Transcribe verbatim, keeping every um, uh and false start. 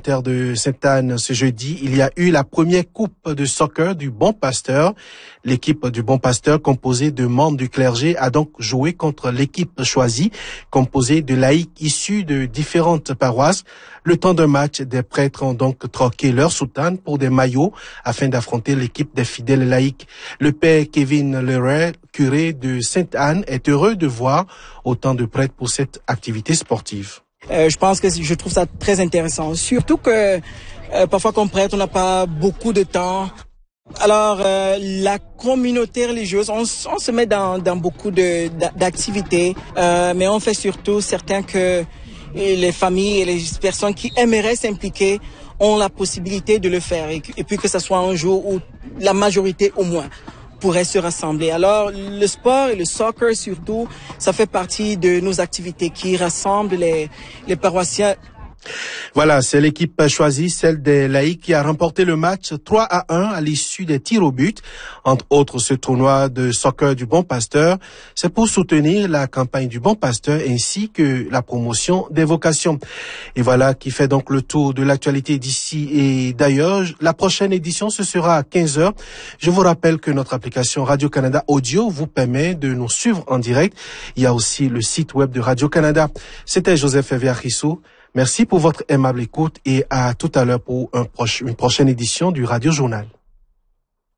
communautaire de Sainte-Anne ce jeudi, il y a eu la première coupe de soccer du Bon Pasteur. L'équipe du Bon Pasteur, composée de membres du clergé, a donc joué contre l'équipe choisie, composée de laïcs issus de différentes paroisses. Le temps d'un match, des prêtres ont donc troqué leur soutane pour des maillots afin d'affronter l'équipe des fidèles laïcs. Le père Kevin Leray, curé de Sainte-Anne, est heureux de voir autant de prêtres pour cette activité sportive. Euh, je pense que je trouve ça très intéressant, surtout que euh, parfois comme prêtre on n'a pas beaucoup de temps. Alors euh, la communauté religieuse, on, on se met dans, dans beaucoup de, d'activités, euh, mais on fait surtout certain que les familles et les personnes qui aimeraient s'impliquer ont la possibilité de le faire et, et puis que ce soit un jour où la majorité au moins pourrait se rassembler. Alors, le sport et le soccer surtout, ça fait partie de nos activités qui rassemblent les, les paroissiens. Voilà, c'est l'équipe choisie, celle des laïcs, qui a remporté le match trois à un à l'issue des tirs au but. Entre autres, ce tournoi de soccer du Bon Pasteur, c'est pour soutenir la campagne du Bon Pasteur ainsi que la promotion des vocations. Et voilà qui fait donc le tour de l'actualité d'ici et d'ailleurs. La prochaine édition, ce sera à quinze heures. Je vous rappelle que notre application Radio-Canada Audio vous permet de nous suivre en direct. Il y a aussi le site web de Radio-Canada. C'était Joseph Eviarissou. Merci pour votre aimable écoute et à tout à l'heure pour un proche, une prochaine édition du Radio Journal.